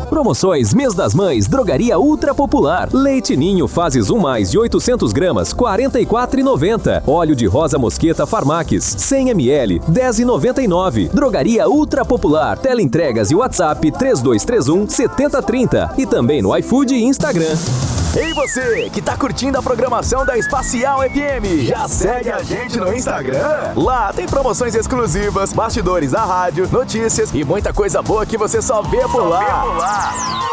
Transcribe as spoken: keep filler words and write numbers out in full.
Promoções mês das mães, Drogaria Ultra Popular. Leite Ninho fases um mais de oitocentos gramas, quarenta e quatro reais e noventa centavos. Óleo de rosa mosqueta Farmax, cem mililitros, dez reais e noventa e nove centavos. Drogaria Ultra Popular. Teleentregas e WhatsApp três dois três um, sete zero três zero. E também no iFood e Instagram. Ei você, que tá curtindo a programação da Espacial F M, já segue a gente no Instagram? Lá tem promoções exclusivas, bastidores da rádio, notícias e muita coisa boa que você só vê por lá.